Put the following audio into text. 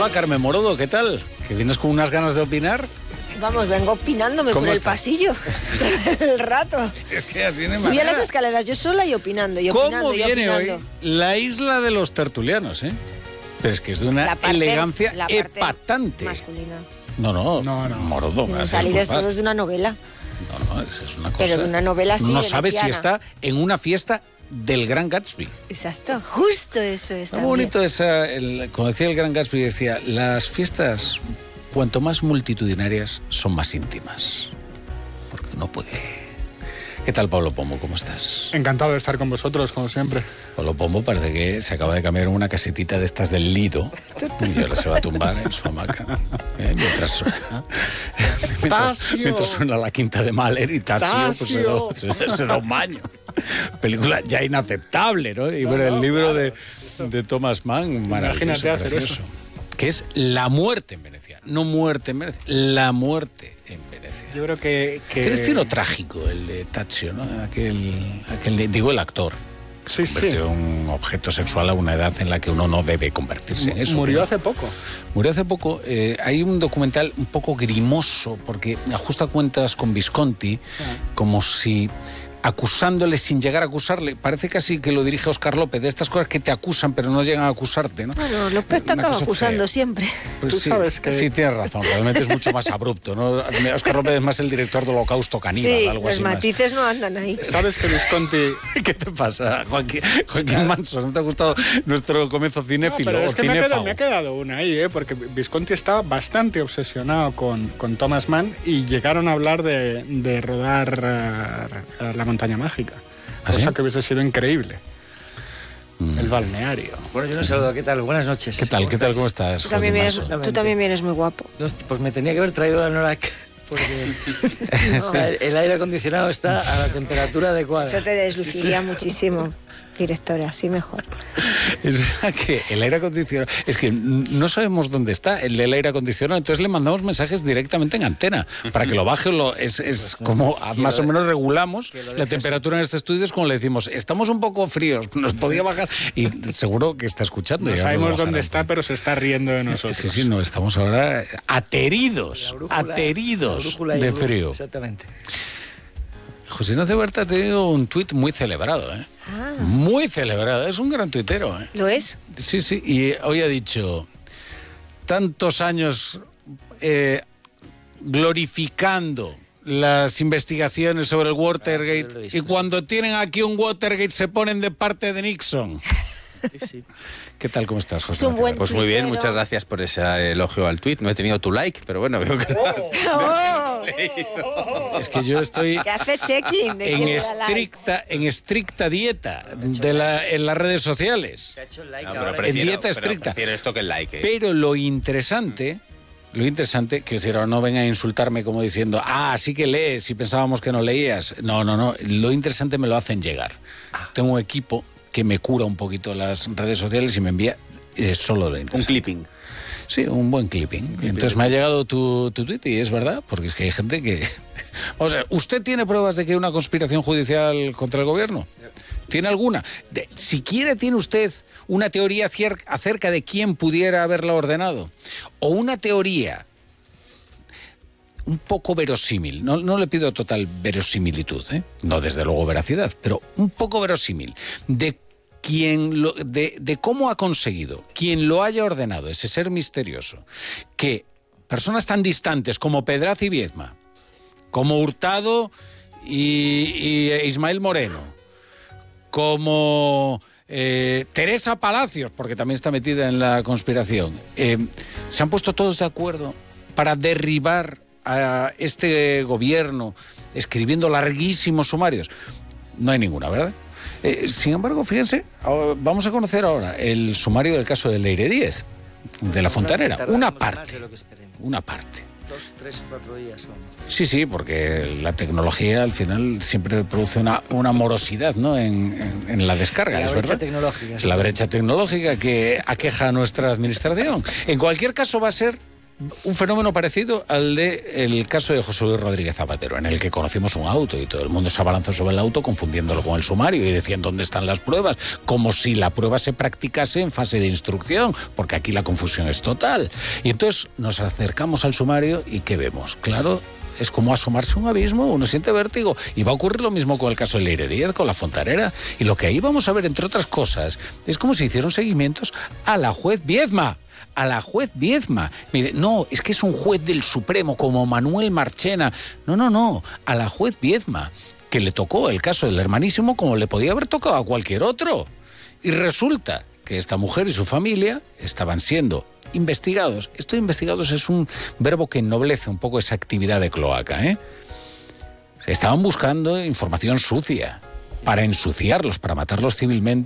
Hola, Carmen Morodo, ¿qué tal? ¿Que vienes con unas ganas de opinar? Vamos, vengo opinándome por el pasillo todo el rato. Es que así no hay Subí a manera. las escaleras yo sola y opinando, y opinando, ¿Cómo y viene opinando. hoy la isla de los tertulianos, eh? Pero es que es de una elegancia la parte epatante. masculina. No, Morodo, me vas a Salir disculpar. esto es de una novela. No, es una cosa. Pero de una novela así, No sabes si veneciana. está en una fiesta del Gran Gatsby. Exacto, justo eso está. Muy bonito como decía el Gran Gatsby, decía, las fiestas, cuanto más multitudinarias, son más íntimas. Porque uno puede... ¿Qué tal, Pablo Pombo? ¿Cómo estás? Encantado de estar con vosotros, como siempre. Pablo Pombo parece que se acaba de cambiar una casetita de estas del Lido y ahora se va a tumbar en su hamaca. Mientras suena la quinta de Mahler y Tasio pues se da un baño. Película ya inaceptable, ¿no? Y bueno, el libro de Thomas Mann, maravilloso, imagínate hacer precioso. eso. Que es La muerte en Venecia. No muerte en Venecia, La muerte en Venecia. Yo creo que... Qué destino trágico el de Tazio, ¿no? Digo, el actor. Sí, Se convirtió en un objeto sexual a una edad en la que uno no debe convertirse en eso. Murió hace poco. Murió hace poco. Hay un documental un poco grimoso porque ajusta cuentas con Visconti como si... acusándole sin llegar a acusarle. Parece casi que lo dirige Óscar López, de estas cosas que te acusan pero no llegan a acusarte, ¿no? Bueno, López te acaba acusando fea. siempre. Pues Tú sí, sabes que... sí, tienes razón, realmente es mucho más abrupto, ¿no? Óscar López es más el director de Holocausto Caníbal, Sí, algo los así matices no andan ahí. ¿Sabes que Visconti... ¿Qué te pasa, Joaquín Manso? ¿No te ha gustado nuestro comienzo cinéfilo? No, pero es que me cinéfago? ha quedado una ahí, porque Visconti estaba bastante obsesionado con Thomas Mann y llegaron a hablar de rodar La montaña mágica. ¿Ah, sí? Cosa que hubiese sido increíble. El balneario. Bueno, yo un saludo, ¿qué tal? Buenas noches. ¿Qué tal? ¿Cómo estás, Tú también, Joaquín vienes, Manso? tú también vienes muy guapo. No, pues me tenía que haber traído la Norak, porque o sea, el aire acondicionado está a la temperatura adecuada. Eso te desluciría muchísimo, directora, así mejor. Es verdad que el aire acondicionado... Es que no sabemos dónde está el del aire acondicionado, entonces le mandamos mensajes directamente en antena para que lo baje. Es como más o menos regulamos la temperatura en este estudio, es como le decimos, estamos un poco fríos, nos podía bajar, y seguro que está escuchando. No ya sabemos lo dónde bajará. está, pero se está riendo de nosotros. Sí, no, estamos ahora ateridos de frío. Exactamente. José Ignacio Huerta ha tenido un tuit muy celebrado, ¿eh? Muy celebrado, es un gran tuitero, ¿eh? ¿Lo es? Sí, y hoy ha dicho, tantos años glorificando las investigaciones sobre el Watergate, y cuando tienen aquí un Watergate se ponen de parte de Nixon. Sí. ¿Qué tal? ¿Cómo estás, José? Es un buen Pues muy bien, tuitero. muchas gracias por ese elogio al tuit. No he tenido tu like, pero bueno, veo que... Es que yo estoy Que hace check-in de quién le da likes. en estricta dieta en las redes sociales. Se ha hecho el like No, ahora. pero prefiero, dieta estricta. prefiero esto que el like. Pero lo interesante, que si ahora no venga a insultarme como diciendo, sí que lees y pensábamos que no leías. No, lo interesante me lo hacen llegar. Tengo un equipo que me cura un poquito las redes sociales y me envía solo lo interesante. Un clipping. Sí, un buen clipping. Entonces me ha llegado tu tweet y es verdad, porque es que hay gente que... O sea, ¿usted tiene pruebas de que hay una conspiración judicial contra el gobierno? ¿Tiene alguna? Siquiera tiene usted una teoría acerca de quién pudiera haberla ordenado. O una teoría un poco verosímil. No le pido total verosimilitud, ¿eh? No desde luego veracidad, pero un poco verosímil. De cómo ha conseguido quien lo haya ordenado, ese ser misterioso, que personas tan distantes como Pedraz y Viedma, como Hurtado y Ismael Moreno, como Teresa Palacios, porque también está metida en la conspiración, se han puesto todos de acuerdo para derribar a este gobierno, escribiendo larguísimos sumarios. No hay ninguna, ¿verdad? Sin embargo, fíjense, vamos a conocer ahora el sumario del caso de Leire Díez, de la Fontanera. Una parte. 2, 3, 4 días. Vamos. Sí, porque la tecnología al final siempre produce una morosidad, ¿no? en la descarga, es verdad. Tecnológica. Es la brecha tecnológica que aqueja a nuestra administración. En cualquier caso va a ser un fenómeno parecido al del caso de José Luis Rodríguez Zapatero, en el que conocimos un auto y todo el mundo se abalanzó sobre el auto confundiéndolo con el sumario y decían dónde están las pruebas, como si la prueba se practicase en fase de instrucción, porque aquí la confusión es total. Y entonces nos acercamos al sumario y ¿qué vemos? Claro, es como asomarse a un abismo, uno siente vértigo. Y va a ocurrir lo mismo con el caso de Leire Díaz, con la Fontanera. Y lo que ahí vamos a ver, entre otras cosas, es como si hicieron seguimientos a la juez Viedma. A la juez Viedma. Mire, no, es que es un juez del Supremo, como Manuel Marchena. No, a la juez Viedma, que le tocó el caso del hermanísimo como le podía haber tocado a cualquier otro. Y resulta que esta mujer y su familia estaban siendo investigados. Esto de investigados es un verbo que ennoblece un poco esa actividad de cloaca, ¿eh? Estaban buscando información sucia para ensuciarlos, para matarlos civilmente.